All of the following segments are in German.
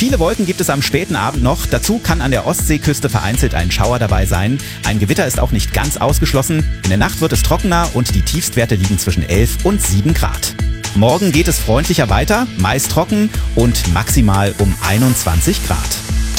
Viele Wolken gibt es am späten Abend noch. Dazu kann an der Ostseeküste vereinzelt ein Schauer dabei sein. Ein Gewitter ist auch nicht ganz ausgeschlossen. In der Nacht wird es trockener und die Tiefstwerte liegen zwischen 11 und 7 Grad. Morgen geht es freundlicher weiter, meist trocken und maximal um 21 Grad.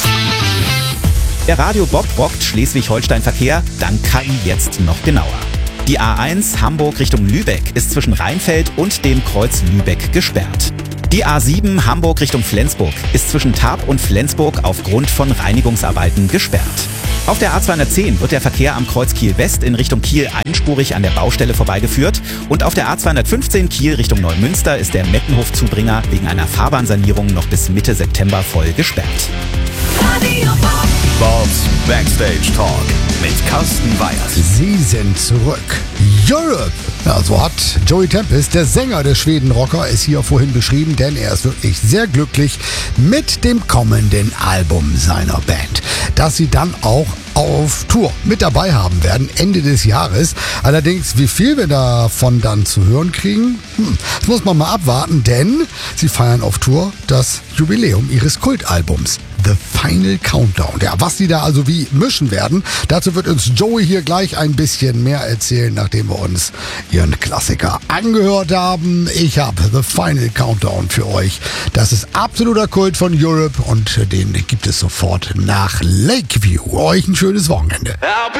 Der Radio Bob rockt Schleswig-Holstein-Verkehr, dank KI jetzt noch genauer. Die A1 Hamburg Richtung Lübeck ist zwischen Rheinfeld und dem Kreuz Lübeck gesperrt. Die A7 Hamburg Richtung Flensburg ist zwischen Tarp und Flensburg aufgrund von Reinigungsarbeiten gesperrt. Auf der A210 wird der Verkehr am Kreuz Kiel-West in Richtung Kiel einspurig an der Baustelle vorbeigeführt. Und auf der A215 Kiel Richtung Neumünster ist der Mettenhof-Zubringer wegen einer Fahrbahnsanierung noch bis Mitte September voll gesperrt. Radio Bob. Bobs Backstage Talk mit Carsten Weyers. Sie sind zurück. Europe. Ja, so hat Joey Tempest, der Sänger des Schweden-Rocker, es hier vorhin beschrieben, denn er ist wirklich sehr glücklich mit dem kommenden Album seiner Band, das sie dann auch auf Tour mit dabei haben werden, Ende des Jahres. Allerdings, wie viel wir davon dann zu hören kriegen, das muss man mal abwarten, denn sie feiern auf Tour das Jubiläum ihres Kultalbums. The Final Countdown. Ja, was sie da also wie mischen werden, dazu wird uns Joey hier gleich ein bisschen mehr erzählen, nachdem wir uns ihren Klassiker angehört haben. Ich habe The Final Countdown für euch. Das ist absoluter Kult von Europe und den gibt es sofort nach Lakeview. Euch ein schönes Wochenende.